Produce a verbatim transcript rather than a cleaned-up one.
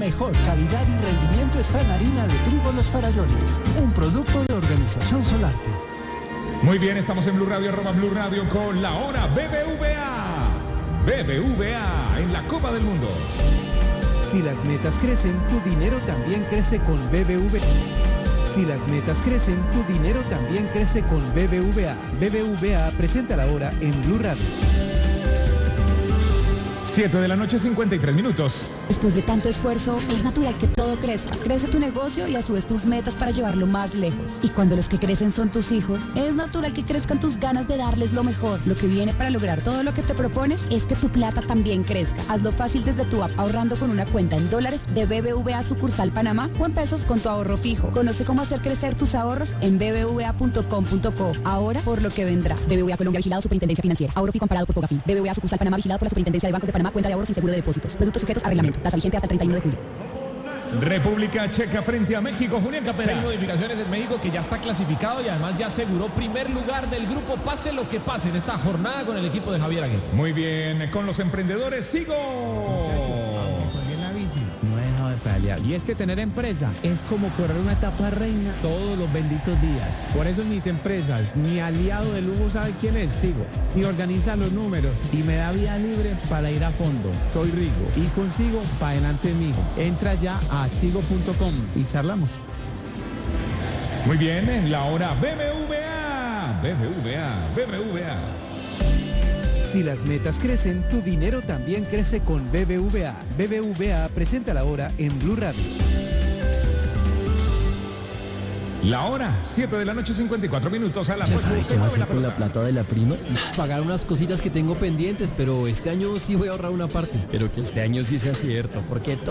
mejor calidad y rendimiento está en harina de trigo Los Farallones, un producto de Organización Solarte. Muy bien, estamos en Blue Radio, arroba Blue Radio con la hora B B V A. B B V A en la Copa del Mundo. Si las metas crecen, tu dinero también crece con B B V A. Si las metas crecen, tu dinero también crece con B B V A. B B V A presenta la hora en Blue Radio. siete de la noche, cincuenta y tres minutos. Después de tanto esfuerzo, es natural que todo crezca. Crece tu negocio y a su vez tus metas para llevarlo más lejos. Y cuando los que crecen son tus hijos, es natural que crezcan tus ganas de darles lo mejor. Lo que viene para lograr todo lo que te propones es que tu plata también crezca. Hazlo fácil desde tu app, ahorrando con una cuenta en dólares de B B V A sucursal Panamá o en pesos con tu ahorro fijo. Conoce cómo hacer crecer tus ahorros en b b v a punto com punto co. Ahora por lo que vendrá. B B V A Colombia, vigilado Superintendencia Financiera. Ahorro fijo amparado por Fogafín. B B V A sucursal Panamá, vigilado por la Superintendencia de Bancos de Panamá. Cuenta de ahorros sin seguro de depósitos. Productos sujetos a reglamento. Tasa vigente hasta el treinta y uno de julio. República Checa frente a México. Julián Capera. Seis modificaciones en México, que ya está clasificado y además ya aseguró primer lugar del grupo, pase lo que pase en esta jornada con el equipo de Javier Aguirre. Muy bien, con los emprendedores sigo. No he dejado de pedalear. Y es que tener empresa es como correr una etapa reina todos los benditos días. Por eso en mis empresas, mi aliado de lujo sabe quién es, Sigo. Y organiza los números y me da vía libre para ir a fondo. Soy Rigo y consigo para adelante mijo. Entra ya a sigo punto com y charlamos. Muy bien, en la hora B B V A. B B V A, B B V A. Si las metas crecen, tu dinero también crece con B B V A. B B V A presenta la hora en Blue Radio. La hora, siete de la noche, cincuenta y cuatro minutos a la ¿Ya sabe qué va a hacer con la plata de la prima? Pagar unas cositas que tengo pendientes, pero este año sí voy a ahorrar una parte. Pero que este año sí sea cierto, porque todo